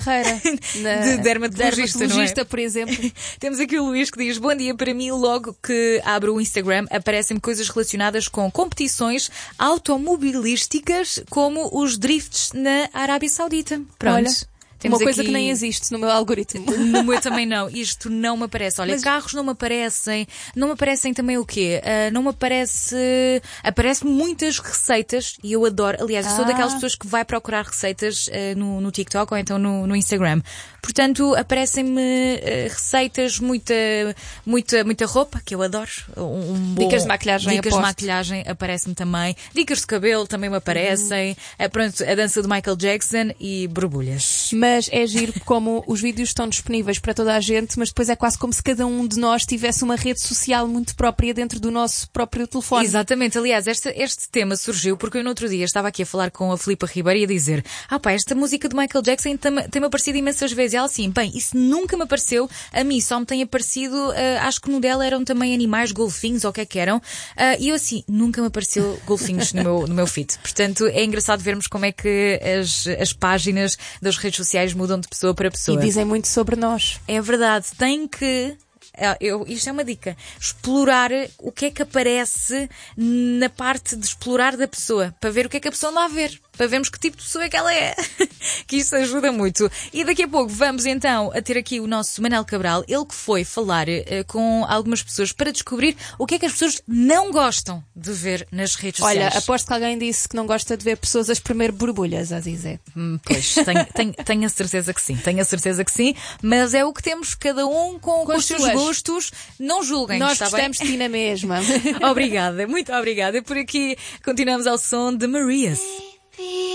de dermatologista, não é? Por exemplo. Temos aqui o Luís que diz: bom dia, para mim logo que abro o Instagram aparecem coisas relacionadas com competições automobilísticas como os drifts na Arábia Saudita. Pronto. Olha. Temos uma coisa aqui... que nem existe no meu algoritmo. No meu também não. Isto não me aparece. Olha, carros não me aparecem. Não me aparecem também o quê? Não me aparece... Aparecem muitas receitas e eu adoro. Aliás, eu sou daquelas pessoas que vai procurar receitas no TikTok ou então no Instagram. Portanto, aparecem-me receitas, muita roupa, que eu adoro. Dicas de maquilhagem, Dicas de maquilhagem aparecem-me também. Dicas de cabelo também me aparecem. Pronto, a dança do Michael Jackson e borbulhas. Mas é giro como os vídeos estão disponíveis para toda a gente, mas depois é quase como se cada um de nós tivesse uma rede social muito própria dentro do nosso próprio telefone. Exatamente. Aliás, este tema surgiu porque eu no outro dia estava aqui a falar com a Filipa Ribeiro e a dizer: esta música do Michael Jackson tem-me aparecido imensas vezes. E ela assim, isso nunca me apareceu a mim, só me tem aparecido, acho que no dela eram também animais, golfinhos ou o que eram. E eu assim, nunca me apareceu golfinhos no meu feed. Portanto, é engraçado vermos como é que as páginas das redes sociais mudam de pessoa para pessoa. E dizem muito sobre nós. É verdade, tem que... isto é uma dica. Explorar o que é que aparece na parte de explorar da pessoa, para ver o que é que a pessoa anda a ver, para vermos que tipo de pessoa é que ela é. Que isso ajuda muito. E daqui a pouco vamos então a ter aqui o nosso Manel Cabral, ele que foi falar com algumas pessoas para descobrir o que é que as pessoas não gostam de ver nas redes sociais. Olha, aposto que alguém disse que não gosta de ver pessoas a espremer borbulhas, Azizé. Pois, tenho a certeza que sim, mas é o que temos, cada um com os seus gostos. Não julguem, nós está gostamos bem? de ti na mesma. Obrigada, muito obrigada. Por aqui continuamos ao som de Marias.